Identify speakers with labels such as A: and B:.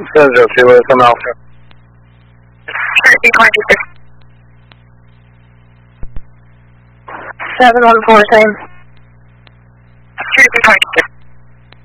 A: 702 is an Alpha.
B: Trinity 26. 714, same. Trinity 26.